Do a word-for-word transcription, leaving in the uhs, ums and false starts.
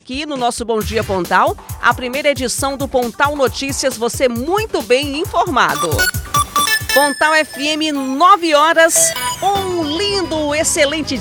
aqui no nosso Bom Dia Pontal, a primeira edição do Pontal Notícias, você muito bem informado. Pontal F M, nove horas, um lindo, excelente